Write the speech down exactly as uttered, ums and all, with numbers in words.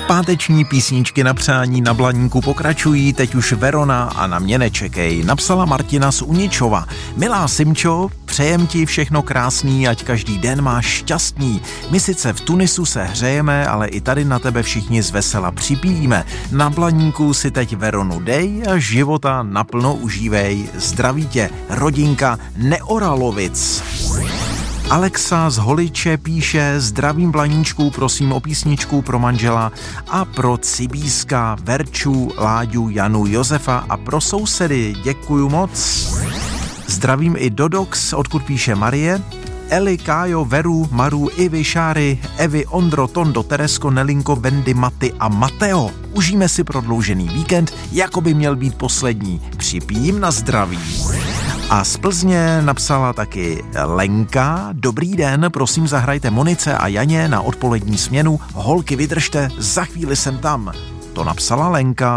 Páteční písničky na přání na Blaníku pokračují, teď už Verona a Na mě nečekej, napsala Martina z Uničova. Milá Simčo, přejem ti všechno krásný, ať každý den máš šťastný. My sice v Tunisu se hřejeme, ale i tady na tebe všichni zvesela připíjíme. Na Blaníku si teď Veronu dej a života naplno užívej. Zdraví tě, rodinka Neoralovic. Alexa z Holiče píše: zdravím Blaníčku, prosím o písničku pro manžela a pro Cibíska, Verču, Láďu, Janu, Josefa a pro sousedy. Děkuju moc. Zdravím i Dodox, odkud píše Marie. Eli, Kájo, Veru, Maru, Ivy, Šáry, Evi, Ondro, Tondo, Teresko, Nelinko, Vendy, Maty a Mateo. Užijeme si prodloužený víkend, jako by měl být poslední. Připijím na zdraví. A z Plzně napsala taky Lenka. Dobrý den, prosím zahrajte Monice a Janě na odpolední směnu. Holky, vydržte, za chvíli jsem tam. To napsala Lenka.